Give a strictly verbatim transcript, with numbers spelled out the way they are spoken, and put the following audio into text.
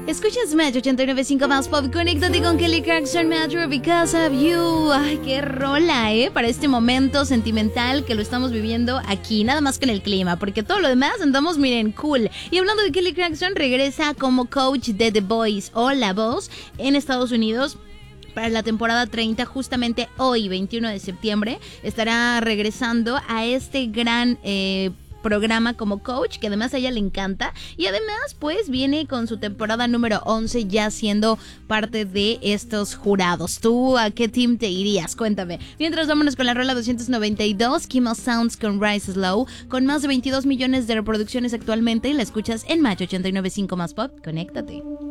Escuchas Match ochenta y nueve punto cinco más Pop. Conéctate con Kelly Clarkson, Matter Because of You. Ay, qué rola, ¿eh? Para este momento sentimental que lo estamos viviendo aquí, nada más con el clima, porque todo lo demás andamos, miren, cool. Y hablando de Kelly Clarkson, regresa como coach de The Voice o La Voz en Estados Unidos. Para la temporada treinta, justamente hoy, veintiuno de septiembre, estará regresando a este gran eh, programa como coach, que además a ella le encanta, y además pues viene con su temporada número once ya siendo parte de estos jurados. ¿Tú a qué team te irías? Cuéntame. Mientras, vámonos con la rola doscientos noventa y dos, Kimmel Sounds con Rise Slow, con más de veintidós millones de reproducciones actualmente, y la escuchas en Match ochenta y nueve punto cinco más Pop. Conéctate.